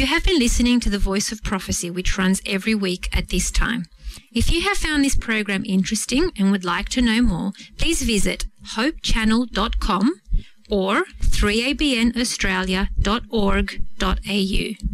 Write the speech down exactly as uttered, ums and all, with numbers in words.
You have been listening to The Voice of Prophecy, which runs every week at this time. If you have found this program interesting and would like to know more, please visit hope channel dot com or three a b n australia dot org dot a u.